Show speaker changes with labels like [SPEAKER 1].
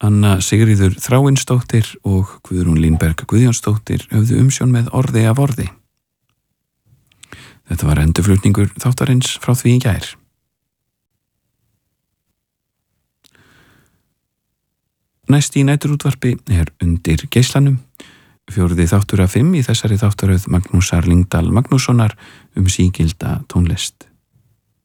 [SPEAKER 1] Anna Sigríður Þráinsdóttir og Guðrún Línberg Guðjónsdóttir höfðu umsjón með Orði af orði. Þetta var endurflutningur þáttarins frá því í gær. Næst í næturútvarpi Undir geislanum, 4. þáttur af 5 í þessari þáttaröð Magnúsar Lyngdal Magnússonar sígilda tónlist.